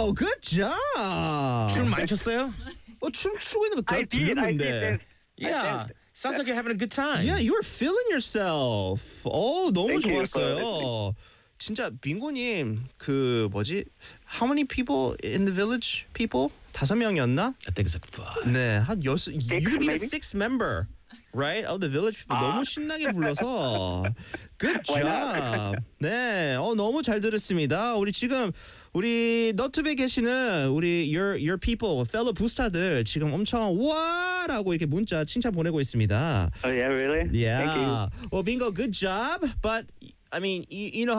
Wow, good job. 춤 많이 췄어요? 춤추고 있는 거 I did. I did. Yeah. Sounds like you're having a good time. Yeah, you were feeling yourself. 너무 Thank you for 좋았어요. 진짜 빙고님 그 뭐지? How many people in the village? People? 5명이었나? I think it's like 5. 네, 한 여섯. You could be the maybe? sixth member, right? Of the village people. 너무 신나게 불러서. Good Why job. 네, 너무 잘 들었습니다. 우리 너튜브에 계시는 우리 your people, fellow 부스타들 지금 엄청 와라고 이렇게 문자 칭찬 보내고 있습니다. Oh yeah, really? Yeah. Thank you. Well, Bingo, good job. But I mean, you know